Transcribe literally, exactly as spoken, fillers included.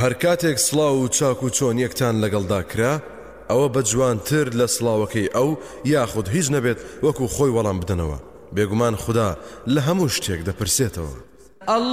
هەر کاتێک سڵاو و چاک و چۆن یەکتان لەگەڵدا کرا ئەوە بە جوانتر لە سڵاوەکەی ئەو یاخود هیچ نەبێت وەکو خۆی وەڵام بدەنەوە. بێگومان خوددا لە هەموو شتێک دەپرسێتەوە.